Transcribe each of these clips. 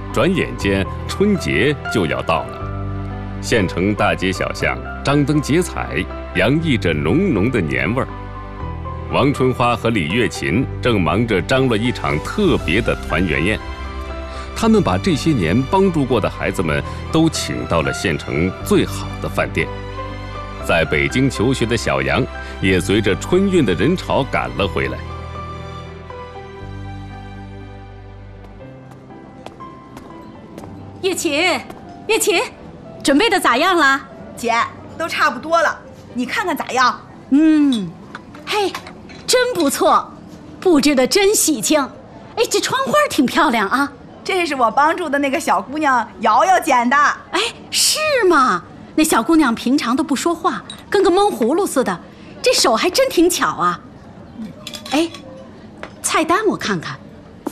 转眼间春节就要到了。县城大街小巷张灯结彩，洋溢着浓浓的年味儿。王春花和李月琴正忙着张罗一场特别的团圆宴。他们把这些年帮助过的孩子们都请到了县城最好的饭店。在北京求学的小杨也随着春运的人潮赶了回来。 月琴，月琴，准备的咋样了？ 姐，都差不多了，你看看咋样？ 嘿，真不错，布置的真喜庆。哎，这窗花挺漂亮啊。 这是我帮助的那个小姑娘瑶瑶剪的。 哎，是吗？那小姑娘平常都不说话，跟个闷葫芦似的，这手还真挺巧啊。哎，菜单我看看。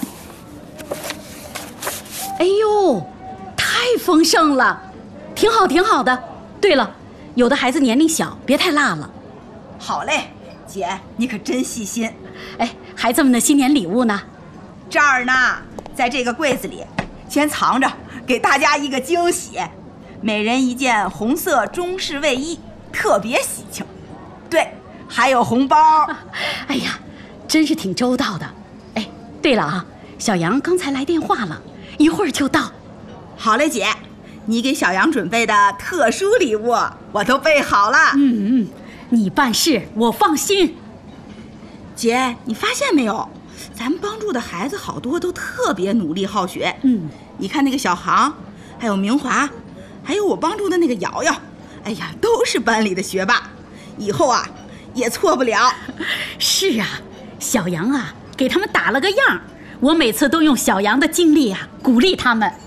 哎呦，太丰盛了，挺好挺好的。对了，有的孩子年龄小，别太辣了。 好嘞，姐，你可真细心。 哎，孩子们的新年礼物呢？ 这儿呢，在这个柜子里，先藏着，给大家一个惊喜。每人一件红色中式卫衣，特别喜庆。对，还有红包。 哎呀，真是挺周到的。哎，对了啊，小杨刚才来电话了，一会儿就到。 好嘞，姐，你给小杨准备的特殊礼物我都备好了。 你办事我放心。 姐，你发现没有？咱们帮助的孩子好多都特别努力好学。你看那个小航，还有明华，还有我帮助的那个瑶瑶，哎呀，都是班里的学霸，以后啊也错不了。 是啊，小杨啊给他们打了个样，我每次都用小杨的经历啊鼓励他们。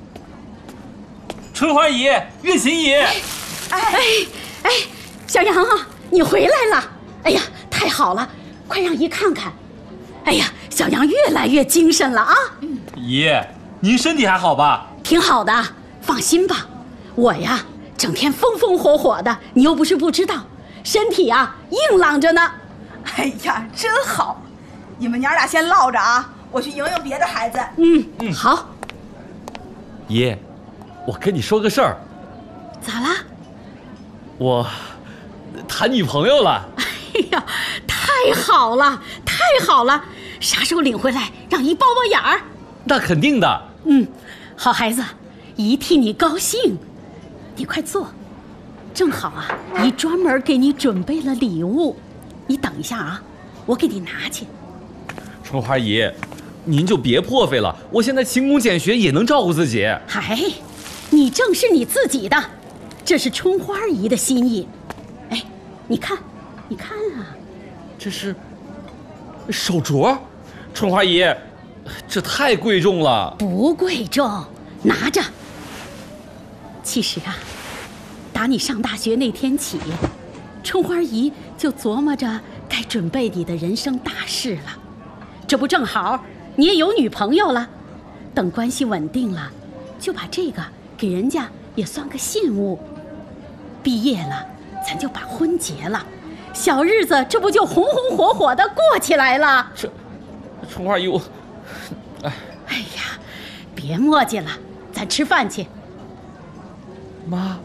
春花姨，月琴姨。 哎，小杨啊，你回来了！哎呀，太好了，快让姨看看。哎呀，小杨越来越精神了啊！ 姨，您身体还好吧？ 挺好的，放心吧。我呀，整天风风火火的，你又不是不知道，身体啊硬朗着呢。 哎呀，真好！你们娘俩先唠着啊，我去迎迎别的孩子。 好。 姨，我跟你说个事儿。 咋啦？ 我谈女朋友了。 哎呀，太好了，太好了！啥时候领回来，让姨包包眼儿？ 那肯定的。 好孩子，姨替你高兴。你快坐，正好啊，姨专门给你准备了礼物。你等一下啊，我给你拿去。 春花姨，您就别破费了，我现在勤工俭学也能照顾自己。 嗨，你正是你自己的，这是春花姨的心意。哎，你看啊， 这是手镯。春花姨，这太贵重了。 不贵重，拿着。其实啊，打你上大学那天起，春花姨就琢磨着该准备你的人生大事了。这不正好你也有女朋友了，等关系稳定了，就把这个给人家也算个信物。毕业了，咱就把婚结了，小日子这不就红红火火的过起来了？ 春花姨， 哎呀，别磨叽了，咱吃饭去。 妈。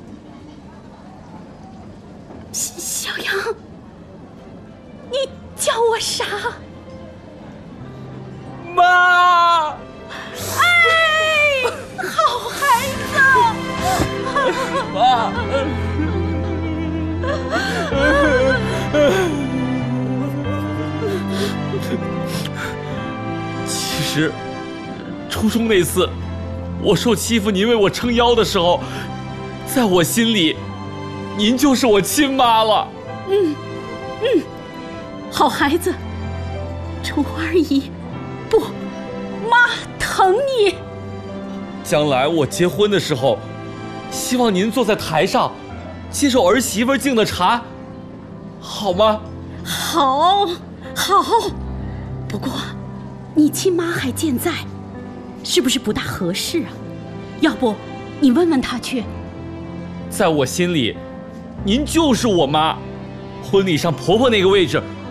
小杨，你叫我啥？ 妈。 哎，好孩子。 妈。其实，初中那次，我受欺负，您为我撑腰的时候，在我心里，您就是我亲妈了。 好孩子，春花姨，不，妈疼你。 将来我结婚的时候，希望您坐在台上，接受儿媳妇敬的茶，好吗？ 好。不过，你亲妈还健在，是不是不大合适啊？要不，你问问她去。 在我心里，您就是我妈。婚礼上婆婆那个位置，